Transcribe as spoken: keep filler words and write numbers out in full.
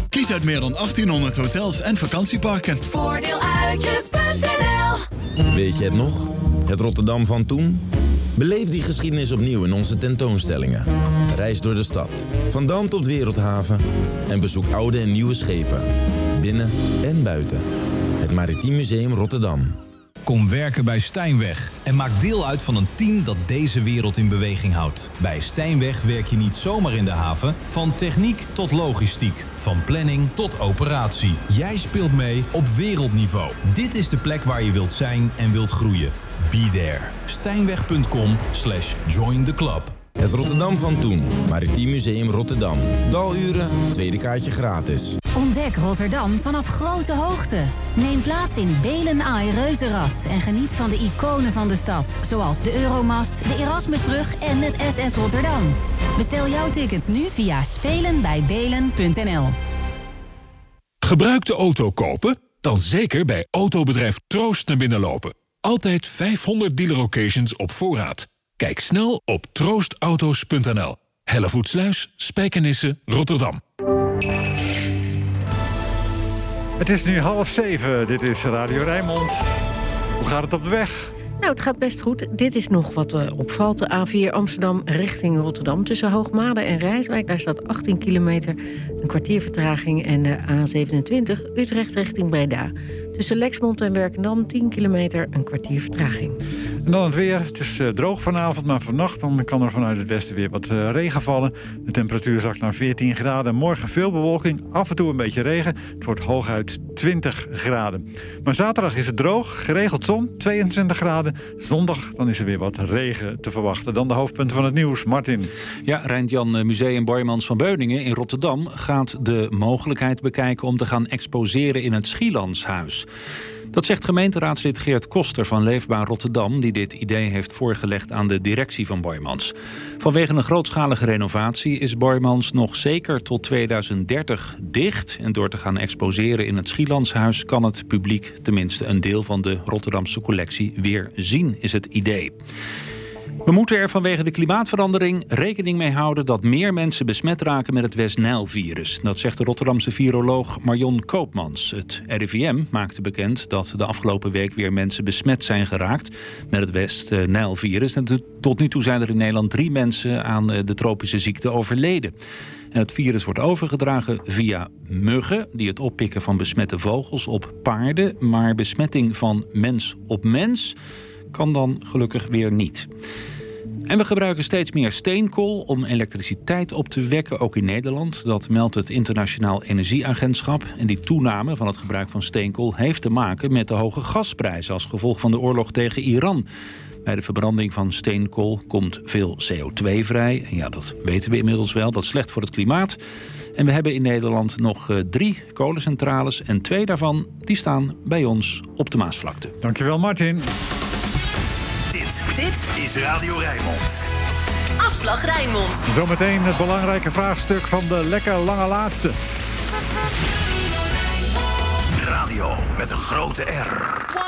Kies uit meer dan achttienhonderd hotels en vakantieparken. Voordeeluitjes punt n l. Weet je het nog? Het Rotterdam van toen? Beleef die geschiedenis opnieuw in onze tentoonstellingen. Reis door de stad, van Dam tot Wereldhaven. En bezoek oude en nieuwe schepen. Binnen en buiten. Het Maritiem Museum Rotterdam. Kom werken bij Stijnweg en maak deel uit van een team dat deze wereld in beweging houdt. Bij Stijnweg werk je niet zomaar in de haven, van techniek tot logistiek, van planning tot operatie. Jij speelt mee op wereldniveau. Dit is de plek waar je wilt zijn en wilt groeien. Be there. Stijnweg.com slash join the club. Het Rotterdam van toen. Maritiem Museum Rotterdam. Daluren, tweede kaartje gratis. Ontdek Rotterdam vanaf grote hoogte. Neem plaats in Belen Ai Reuzenrad en geniet van de iconen van de stad. Zoals de Euromast, de Erasmusbrug en het S S Rotterdam. Bestel jouw tickets nu via spelen bij belen punt n l. Gebruikte auto kopen? Dan zeker bij autobedrijf Troost naar binnen lopen. Altijd vijfhonderd dealer occasions op voorraad. Kijk snel op troostauto's punt n l. Hellevoetsluis, Spijkenisse, Rotterdam. Het is nu half zeven. Dit is Radio Rijnmond. Hoe gaat het op de weg? Nou, het gaat best goed. Dit is nog wat uh, opvalt. De A vier Amsterdam richting Rotterdam. Tussen Hoogmade en Rijswijk. Daar staat achttien kilometer. Een kwartier vertraging. En de A zevenentwintig Utrecht richting Breda. Tussen Lexmond en Werkendam tien kilometer. Een kwartier vertraging. En dan het weer. Het is uh, droog vanavond, maar vannacht dan kan er vanuit het westen weer wat uh, regen vallen. De temperatuur zakt naar veertien graden. Morgen veel bewolking, af en toe een beetje regen. Het wordt hooguit twintig graden. Maar zaterdag is het droog, geregeld zon, tweeëntwintig graden. Zondag dan is er weer wat regen te verwachten. Dan de hoofdpunten van het nieuws. Martin. Ja, Rijnt-Jan Museum Boijmans van Beuningen in Rotterdam gaat de mogelijkheid bekijken om te gaan exposeren in het Schielandshuis. Dat zegt gemeenteraadslid Geert Koster van Leefbaar Rotterdam, die dit idee heeft voorgelegd aan de directie van Boijmans. Vanwege een grootschalige renovatie is Boijmans nog zeker tot tweeduizend dertig dicht. En door te gaan exposeren in het Schielandshuis kan het publiek tenminste een deel van de Rotterdamse collectie weer zien, is het idee. We moeten er vanwege de klimaatverandering rekening mee houden dat meer mensen besmet raken met het West-Nijl-virus. Dat zegt de Rotterdamse viroloog Marion Koopmans. Het R I V M maakte bekend dat de afgelopen week weer mensen besmet zijn geraakt met het West-Nijl-virus. En tot nu toe zijn er in Nederland drie mensen aan de tropische ziekte overleden. En het virus wordt overgedragen via muggen die het oppikken van besmette vogels op paarden. Maar besmetting van mens op mens kan dan gelukkig weer niet. En we gebruiken steeds meer steenkool om elektriciteit op te wekken, ook in Nederland. Dat meldt het Internationaal Energieagentschap. En die toename van het gebruik van steenkool heeft te maken met de hoge gasprijzen als gevolg van de oorlog tegen Iran. Bij de verbranding van steenkool komt veel C O twee vrij. En ja, dat weten we inmiddels wel. Dat is slecht voor het klimaat. En we hebben in Nederland nog uh, drie kolencentrales. En twee daarvan die staan bij ons op de Maasvlakte. Dankjewel, Martin. Dit, dit is Radio Rijnmond. Afslag Rijnmond. Zometeen het belangrijke vraagstuk van de lekker lange laatste. Radio met een grote R.